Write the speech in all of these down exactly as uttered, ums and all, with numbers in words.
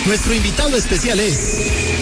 Nuestro invitado especial es...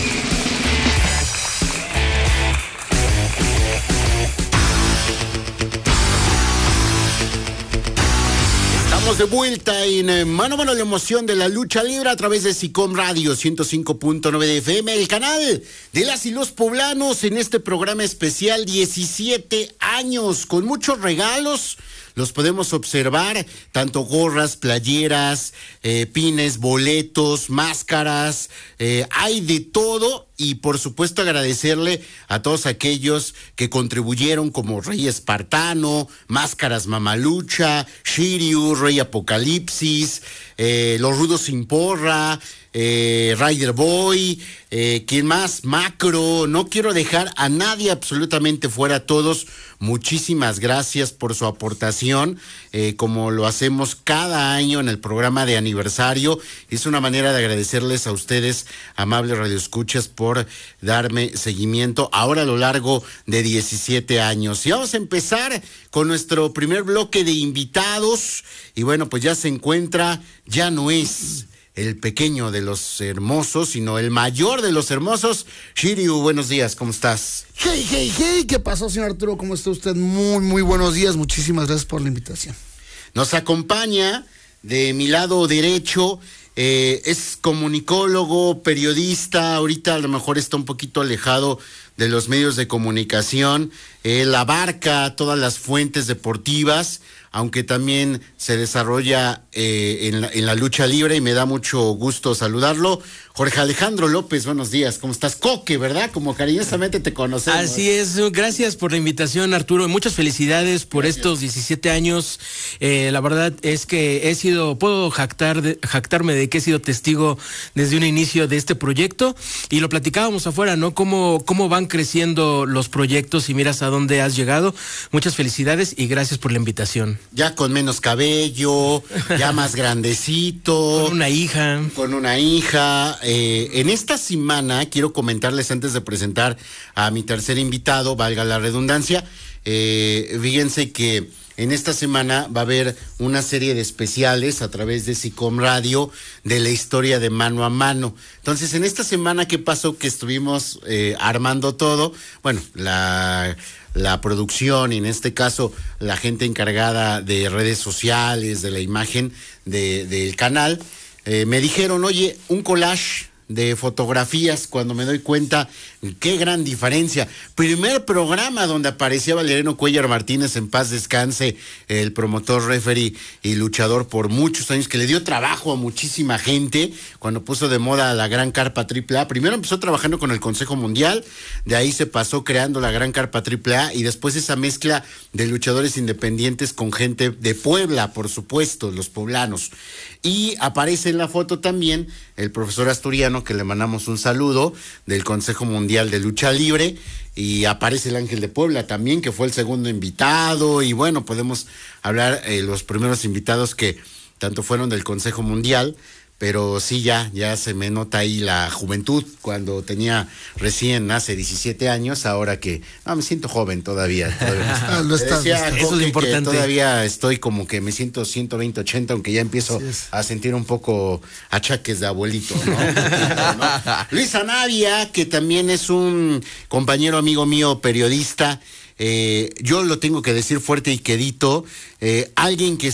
Estamos de vuelta en eh, Mano a Mano, la emoción de la lucha libre a través de SICOM Radio ciento cinco punto nueve de F M, el canal de las y los poblanos, en este programa especial diecisiete años, con muchos regalos. Los podemos observar, tanto gorras, playeras, eh, pines, boletos, máscaras, eh, hay de todo. Y por supuesto agradecerle a todos aquellos que contribuyeron, como Rey Espartano, Máscaras Mamalucha, Shiryu, Rey Apocalipsis, eh, Los Rudos Sin Porra, eh, Rider Boy, eh, ¿quién más? Macro. No quiero dejar a nadie absolutamente fuera. Todos, muchísimas gracias por su aportación, eh, como lo hacemos cada año en el programa de aniversario. Es una manera de agradecerles a ustedes, amables radioescuchas, por por darme seguimiento ahora a lo largo de diecisiete años. Y vamos a empezar con nuestro primer bloque de invitados. Y bueno, pues ya se encuentra, ya no es el pequeño de los hermosos, sino el mayor de los hermosos. Shiryu, buenos días, ¿cómo estás? Hey, hey, hey, ¿qué pasó, señor Arturo? ¿Cómo está usted? Muy, muy buenos días. Muchísimas gracias por la invitación. Nos acompaña de mi lado derecho. Eh, es comunicólogo, periodista, ahorita a lo mejor está un poquito alejado de los medios de comunicación. Él abarca todas las fuentes deportivas, aunque también se desarrolla eh, en, la, en la lucha libre, y me da mucho gusto saludarlo. Jorge Alejandro López, buenos días, ¿cómo estás? Coque, ¿verdad? Como cariñosamente te conocemos. Así es, gracias por la invitación, Arturo, muchas felicidades por gracias. Estos diecisiete años. Eh, la verdad es que he sido, puedo jactar de, jactarme de que he sido testigo desde un inicio de este proyecto, y lo platicábamos afuera, ¿no? Cómo, cómo van creciendo los proyectos y miras a dónde has llegado. Muchas felicidades y gracias por la invitación. Ya con menos cabello, ya más grandecito. Con una hija. Con una hija. Eh, en esta semana, quiero comentarles antes de presentar a mi tercer invitado, valga la redundancia, eh, fíjense que en esta semana va a haber una serie de especiales a través de SICOM Radio de la historia de Mano a Mano. Entonces, en esta semana, ¿qué pasó? Que estuvimos eh, armando todo. Bueno, la... la producción, y en este caso la gente encargada de redes sociales, de la imagen de, del canal, eh, me dijeron, oye, un collage de fotografías. Cuando me doy cuenta, qué gran diferencia. Primer programa donde aparecía Valeriano Cuellar Martínez, en paz descanse, el promotor, referee y luchador por muchos años, que le dio trabajo a muchísima gente cuando puso de moda la Gran Carpa Triple A. Primero empezó trabajando con el Consejo Mundial, de ahí se pasó creando la Gran Carpa Triple A, y después esa mezcla de luchadores independientes con gente de Puebla, por supuesto, los poblanos. Y aparece en la foto también el profesor Asturiano, que le mandamos un saludo, del Consejo Mundial de Lucha Libre, y aparece el Ángel de Puebla también, que fue el segundo invitado. Y bueno, podemos hablar eh, los primeros invitados que tanto fueron del Consejo Mundial, pero sí, ya, ya se me nota ahí la juventud cuando tenía recién hace diecisiete años, ahora que, no, me siento joven todavía. todavía. Ah, lo estás, decía, está. Eso es importante. Todavía estoy como que me siento ciento veinte, ochenta, aunque ya empiezo a sentir un poco achaques de abuelito, ¿no? ¿no? Luis Anavia, que también es un compañero amigo mío, periodista, eh, yo lo tengo que decir fuerte y quedito, eh, alguien que